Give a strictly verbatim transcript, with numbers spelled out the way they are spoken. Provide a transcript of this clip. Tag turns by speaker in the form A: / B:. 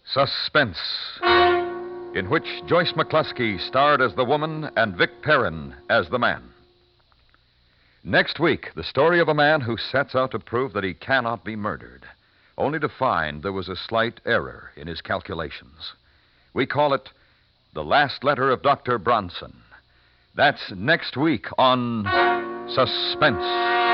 A: Suspense, in which Joyce McCluskey starred as the woman and Vic Perrin as the man. Next week, the story of a man who sets out to prove that he cannot be murdered, only to find there was a slight error in his calculations. We call it The Last Letter of Doctor Bronson. That's next week on Suspense.